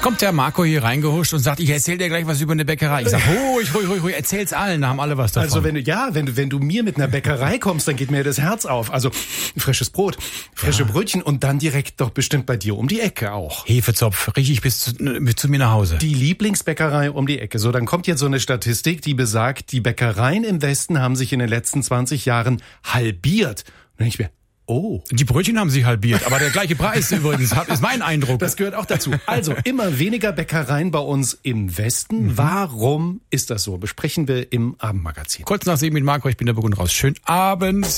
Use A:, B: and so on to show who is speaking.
A: Kommt der Marco hier reingehuscht und sagt, ich erzähl dir gleich was über eine Bäckerei. Ich sag, ruhig, erzähl's allen, da haben alle was davon.
B: Also wenn du mir mit einer Bäckerei kommst, dann geht mir das Herz auf. Also frisches Brot, frische Brötchen und dann direkt doch bestimmt bei dir um die Ecke auch.
A: Hefezopf, richtig bis zu mir nach Hause.
B: Die Lieblingsbäckerei um die Ecke. So, dann kommt jetzt so eine Statistik, die besagt, die Bäckereien im Westen haben sich in den letzten 20 Jahren halbiert. Und dann denke ich mir, oh.
A: Die Brötchen haben sich halbiert, aber der gleiche Preis übrigens, ist mein Eindruck.
B: Das gehört auch dazu. Also, immer weniger Bäckereien bei uns im Westen. Warum ist das so? Besprechen wir im Abendmagazin.
A: Kurz nach 7 mit Marco, ich bin der Burg und raus. Schönen Abend.